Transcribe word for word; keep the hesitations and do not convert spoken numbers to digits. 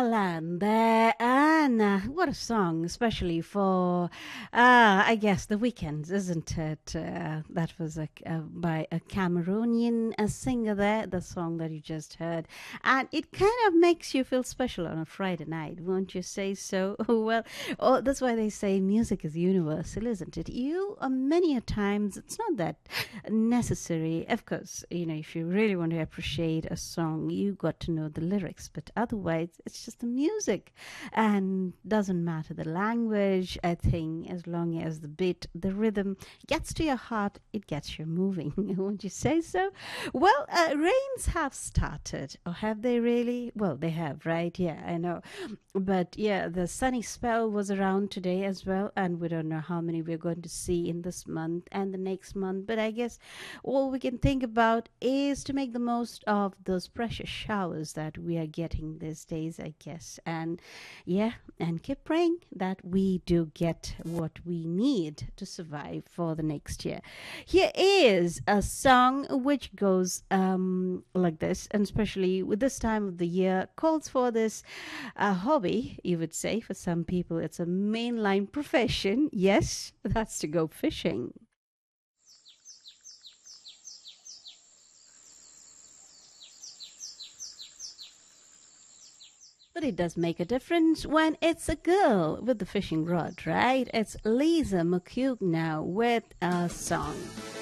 Alan there, and uh, what a song, especially for, uh, I guess, the weekends, isn't it? Uh, that was a, uh, by a Cameroonian a singer there, the song that you just heard. And it kind of makes you feel special on a Friday night, won't you say so? Well, oh, that's why they say music is universal, isn't it? You, uh, many a times, it's not that necessary. Of course, you know, if you really want to appreciate a song, you got to know the lyrics, but otherwise, it's just the music and doesn't matter the language. I think as long as the beat, the rhythm gets to your heart, it gets you moving. Won't you say so? Well, uh, rains have started, or have they really? Well, they have, right? Yeah, I know. But yeah, the sunny spell was around today as well, and we don't know how many we're going to see in this month and the next month. But I guess all we can think about is to make the most of those precious showers that we are getting these days, I guess. And yeah, and keep praying that we do get what we need to survive for the next year. Here is a song which goes um, like this, and especially with this time of the year, calls for this uh, hobby, you would say. For some people, it's a mainline profession. Yes, that's to go fishing. But it does make a difference when it's a girl with the fishing rod, right? It's Lisa McHugh now with a song.